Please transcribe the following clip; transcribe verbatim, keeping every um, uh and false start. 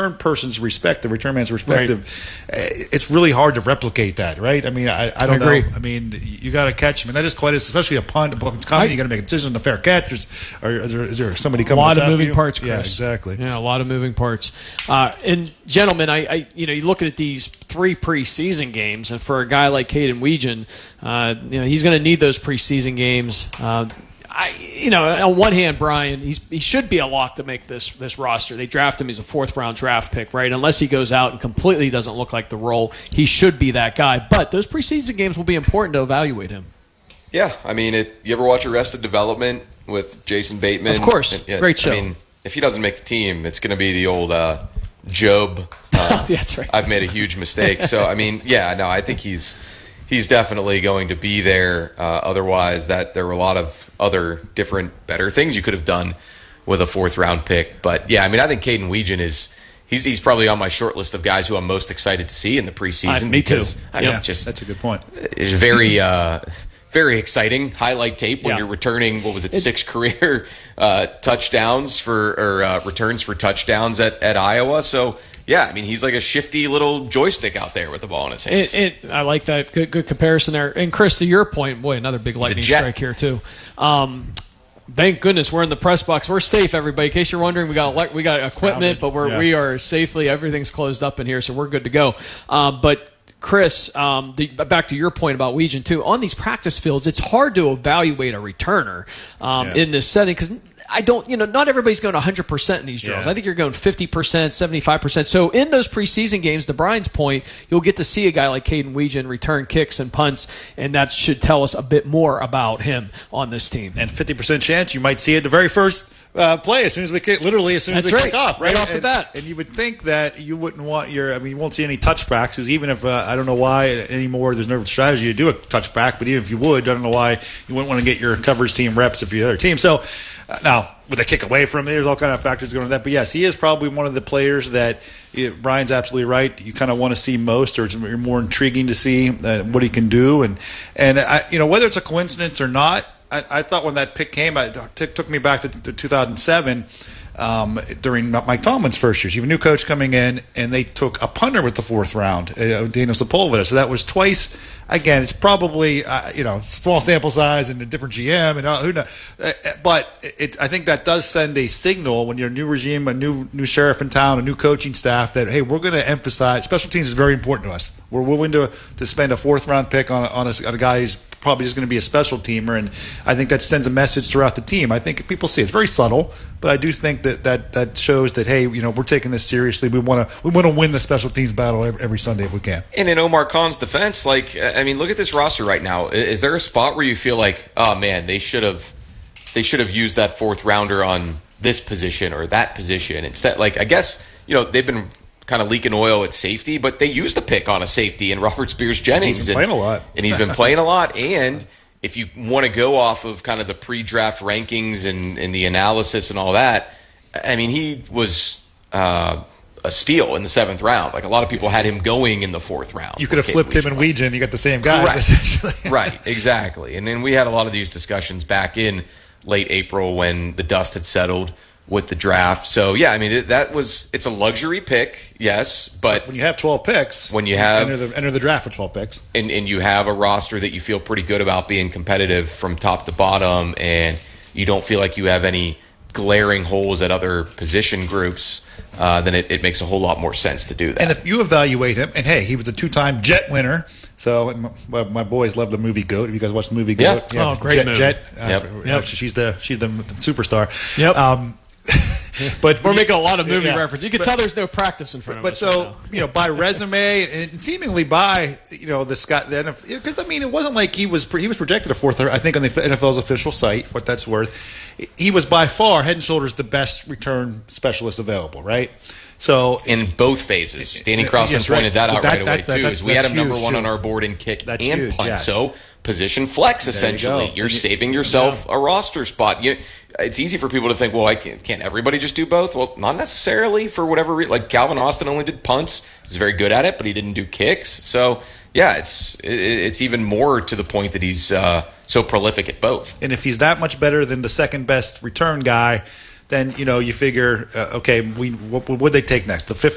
return person's respect, the return man's perspective, right. it's really hard to replicate that, right? I mean, I, I don't I know. I mean, you got to catch him, and that is quite, especially a punt. A punt's coming, you got to make a decision on the fair catch. Or is there, is there somebody coming? A lot of moving you? parts, Chris. Yeah, exactly. Yeah, a lot of moving parts. Uh, and gentlemen, I, I, you know, you look at these three preseason games, and for a guy like Caden Weegan, uh, you know, he's going to need those preseason games. Uh, I, you know, on one hand, Brian, he's he should be a lock to make this this roster. They draft him; he's a fourth round draft pick, right? Unless he goes out and completely doesn't look like the role, he should be that guy. But those preseason games will be important to evaluate him. Yeah, I mean, it, you ever watch Arrested Development with Jason Bateman? Of course, and, yeah, great show. I mean, if he doesn't make the team, it's going to be the old uh, Job. Uh, That's right. I've made a huge mistake. So, I mean, yeah, no, I think he's he's definitely going to be there. Uh, otherwise, that there were a lot of other different, better things you could have done with a fourth round pick. But yeah, I mean, I think Caden Weegan is he's he's probably on my short list of guys who I'm most excited to see in the preseason. Uh, me because, too. I mean, Yeah, just that's a good point. It's very. Uh, Very exciting highlight tape when Yeah. you're returning, what was it, six career uh, touchdowns for, or uh, returns for touchdowns at, at Iowa. So, yeah, I mean, he's like a shifty little joystick out there with the ball in his hands. It, it, I like that. Good, good comparison there. And Chris, to your point, boy, another big lightning strike here too. Um, thank goodness we're in the press box. We're safe, everybody. In case you're wondering, we got we got equipment, but we're Yeah. we are safely. Everything's closed up in here, so we're good to go. Uh, but Chris, um, the, back to your point about Weegan, too. On these practice fields, it's hard to evaluate a returner um, Yeah. in this setting because I don't, you know, not everybody's going one hundred percent in these drills. Yeah. I think you're going fifty percent, seventy-five percent. So in those preseason games, to Brian's point, you'll get to see a guy like Caden Weegan return kicks and punts, and that should tell us a bit more about him on this team. And fifty percent chance you might see it the very first uh, play as soon as we kick, literally as soon as That's we right. kick off, right? Right off the and, bat. And you would think that you wouldn't want your, I mean, you won't see any touchbacks because even if, uh, I don't know why anymore, there's no strategy to do a touchback, but even if you would, I don't know why you wouldn't want to get your coverage team reps if you're the other team. So uh, now, would they kick away from it? There's all kind of factors going on that. But yes, he is probably one of the players that it, Brian's absolutely right. You kind of want to see most, or it's more intriguing to see uh, what he can do. And, and I, you know, whether it's a coincidence or not, I, I thought when that pick came, it t- took me back to, to two thousand seven um, during Mike Tomlin's first years. You have a new coach coming in, and they took a punter with the fourth round, uh, Daniel Sepulveda. So that was twice. Again, it's probably uh, you know small sample size and a different G M and uh, who knows. Uh, but it, I think that does send a signal when you're a new regime, a new new sheriff in town, a new coaching staff that hey, we're going to emphasize special teams is very important to us. We're willing to to spend a fourth round pick on on a, on a guy who's probably just going to be a special teamer, and I think that sends a message throughout the team. I think people see it. It's very subtle, but I do think that that, that shows that hey, you know, we're taking this seriously. We want to we want to win the special teams battle every, every Sunday if we can. And in Omar Khan's defense, like, I mean, look at this roster right now. Is there a spot where you feel like, oh man, they should have they should have used that fourth rounder on this position or that position instead? Like, I guess, you know, they've been kind of leaking oil at safety, but they used a pick on a safety in Robert Spears Jennings. He's been playing and, a lot. and he's been playing a lot. And if you want to go off of kind of the pre-draft rankings and, and the analysis and all that, I mean, he was uh, a steal in the seventh round. Like, a lot of people had him going in the fourth round. You could have flipped him and Weegan. You got the same guys, Correct. essentially. Right, exactly. And then we had a lot of these discussions back in late April when the dust had settled with the draft. So, yeah, I mean, it, that was – it's a luxury pick, yes, but When you have twelve picks, when you have enter the, enter the draft with twelve picks. and, and you have a roster that you feel pretty good about being competitive from top to bottom, and you don't feel like you have any glaring holes at other position groups, uh, then it, it makes a whole lot more sense to do that. And if you evaluate him, and hey, he was a two-time Jet winner. So my, my boys love the movie Goat. Have you guys watched the movie Goat? Yeah. Oh, great Jet, movie. Jet. Uh, Yep. for- Yep. She's the she's the, the superstar. Yep. Um, but We're making a lot of movie yeah. references. You can But- tell there's no practice in front of But us. so right now. you know, by resume and seemingly by you know the Scott, the N F L, because I mean, it wasn't like he was he was projected a fourth. I think on the N F L's official site, what that's worth, he was by far head and shoulders the best return specialist available. Right. So in both phases, Danny Uh, Crossman yes, right. pointed that out That- right away that- that- too. that's- Is we had that's him number huge, one too. on our board in kick That's and huge, punt. yes. So position flex you essentially. go. You're And you- saving yourself a roster spot. You, it's easy for people to think, well, I can't, can't everybody just do both? Well, not necessarily for whatever reason. Like Calvin Austin only did punts. He's very good at it, but he didn't do kicks. So yeah, it's it, it's even more to the point that he's uh, so prolific at both. And if he's that much better than the second best return guy, then you know you figure, uh, okay, we what would they take next? The fifth